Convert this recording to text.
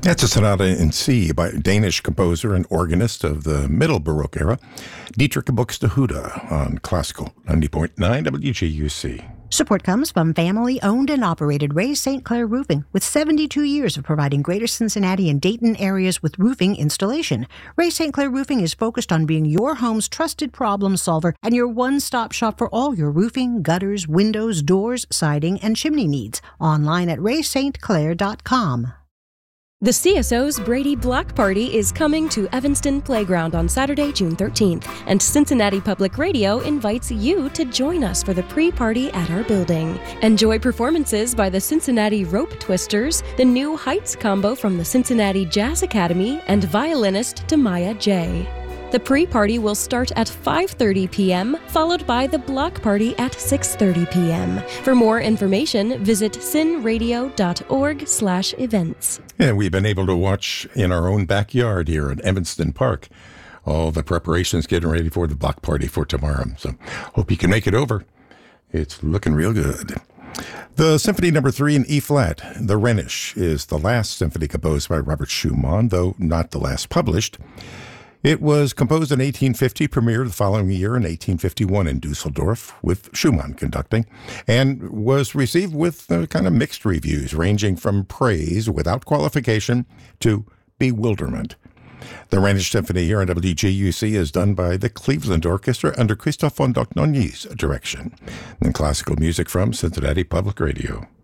That's a sonata in C by Danish composer and organist of the Middle Baroque era, Dietrich Buxtehude, on Classical 90.9 WGUC. Support comes from family-owned and operated Ray St. Clair Roofing, with 72 years of providing Greater Cincinnati and Dayton areas with roofing installation. Ray St. Clair Roofing is focused on being your home's trusted problem solver and your one-stop shop for all your roofing, gutters, windows, doors, siding, and chimney needs. Online at raystclair.com. The CSO's Brady Block Party is coming to Evanston Playground on Saturday, June 13th, and Cincinnati Public Radio invites you to join us for the pre-party at our building. Enjoy performances by the Cincinnati Rope Twisters, the New Heights combo from the Cincinnati Jazz Academy, and violinist Tamaya J. The pre-party will start at 5:30 p.m., followed by the block party at 6:30 p.m. For more information, visit cinradio.org/events. And we've been able to watch in our own backyard here at Evanston Park all the preparations getting ready for the block party for tomorrow. So hope you can make it over. It's looking real good. The Symphony No. 3 in E-flat, the Rhenish, is the last symphony composed by Robert Schumann, though not the last published. It was composed in 1850, premiered the following year in 1851 in Dusseldorf, with Schumann conducting, and was received with kind of mixed reviews, ranging from praise without qualification to bewilderment. The Rhenish Symphony here on WGUC is done by the Cleveland Orchestra under Christophe von Dognonier's direction. And classical music from Cincinnati Public Radio.